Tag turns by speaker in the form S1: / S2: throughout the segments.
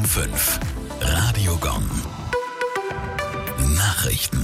S1: 5. Radio Gong. Nachrichten.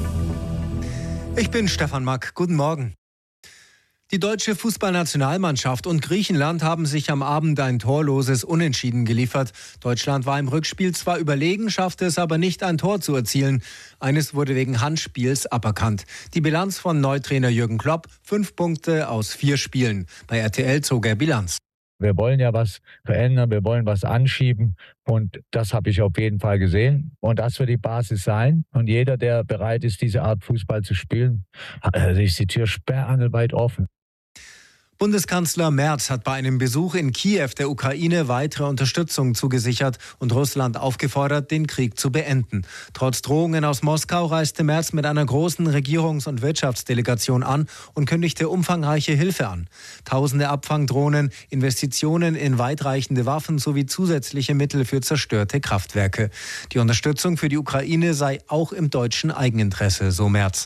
S2: Ich bin Stefan Mack. Guten Morgen. Die deutsche Fußballnationalmannschaft und Griechenland haben sich am Abend ein torloses Unentschieden geliefert. Deutschland war im Rückspiel zwar überlegen, schaffte es aber nicht, ein Tor zu erzielen. Eines wurde wegen Handspiels aberkannt. Die Bilanz von Neutrainer Jürgen Klopp: 5 Punkte aus 4 Spielen. Bei RTL zog er Bilanz.
S3: Wir wollen ja was verändern, wir wollen was anschieben und das habe ich auf jeden Fall gesehen und das wird die Basis sein und jeder, der bereit ist, diese Art Fußball zu spielen, ist die Tür sperrangelweit offen.
S2: Bundeskanzler Merz hat bei einem Besuch in Kiew der Ukraine weitere Unterstützung zugesichert und Russland aufgefordert, den Krieg zu beenden. Trotz Drohungen aus Moskau reiste Merz mit einer großen Regierungs- und Wirtschaftsdelegation an und kündigte umfangreiche Hilfe an. Tausende Abfangdrohnen, Investitionen in weitreichende Waffen sowie zusätzliche Mittel für zerstörte Kraftwerke. Die Unterstützung für die Ukraine sei auch im deutschen Eigeninteresse, so Merz.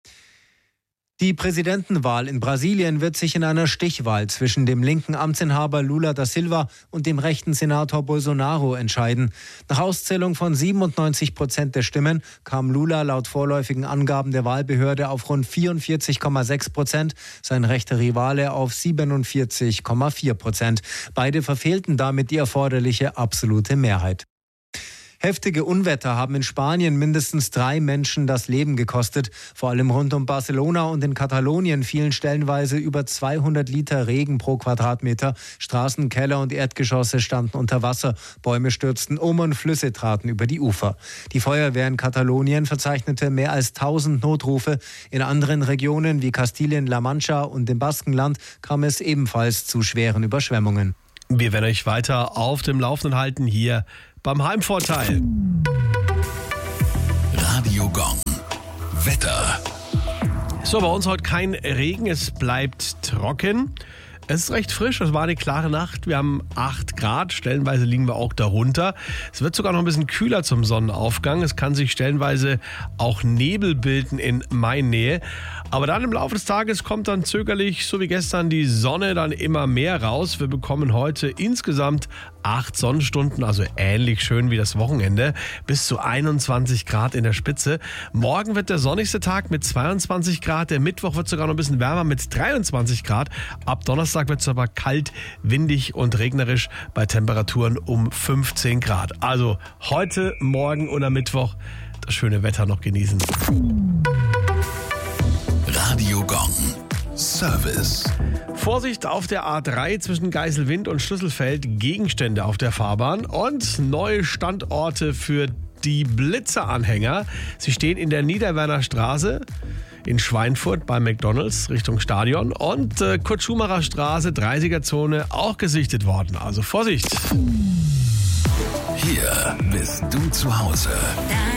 S2: Die Präsidentenwahl in Brasilien wird sich in einer Stichwahl zwischen dem linken Amtsinhaber Lula da Silva und dem rechten Senator Bolsonaro entscheiden. Nach Auszählung von 97% der Stimmen kam Lula laut vorläufigen Angaben der Wahlbehörde auf rund 44,6%, sein rechter Rivale auf 47,4%. Beide verfehlten damit die erforderliche absolute Mehrheit. Heftige Unwetter haben in Spanien mindestens 3 Menschen das Leben gekostet. Vor allem rund um Barcelona und in Katalonien fielen stellenweise über 200 Liter Regen pro Quadratmeter. Straßen, Keller und Erdgeschosse standen unter Wasser. Bäume stürzten um und Flüsse traten über die Ufer. Die Feuerwehr in Katalonien verzeichnete mehr als 1000 Notrufe. In anderen Regionen wie Kastilien-La Mancha und dem Baskenland kam es ebenfalls zu schweren Überschwemmungen.
S4: Wir werden euch weiter auf dem Laufenden halten hier beim Heimvorteil.
S1: Radio Gong. Wetter.
S4: So, bei uns heute kein Regen, es bleibt trocken. Es ist recht frisch, es war eine klare Nacht. Wir haben 8 Grad, stellenweise liegen wir auch darunter. Es wird sogar noch ein bisschen kühler zum Sonnenaufgang. Es kann sich stellenweise auch Nebel bilden in Mainnähe. Aber dann im Laufe des Tages kommt dann zögerlich, so wie gestern, die Sonne dann immer mehr raus. Wir bekommen heute insgesamt 8 Sonnenstunden, also ähnlich schön wie das Wochenende, bis zu 21 Grad in der Spitze. Morgen wird der sonnigste Tag mit 22 Grad. Der Mittwoch wird sogar noch ein bisschen wärmer mit 23 Grad. Ab Donnerstag wird es aber kalt, windig und regnerisch bei Temperaturen um 15 Grad. Also heute, morgen und am Mittwoch das schöne Wetter noch genießen.
S1: Radio Gong. Service.
S4: Vorsicht auf der A3 zwischen Geiselwind und Schlüsselfeld, Gegenstände auf der Fahrbahn und neue Standorte für die Blitzeranhänger. Sie stehen in der Niederwerner Straße in Schweinfurt bei McDonald's Richtung Stadion und Kurt-Schumacher Straße, 30er-Zone, auch gesichtet worden. Also Vorsicht!
S1: Hier bist du zu Hause.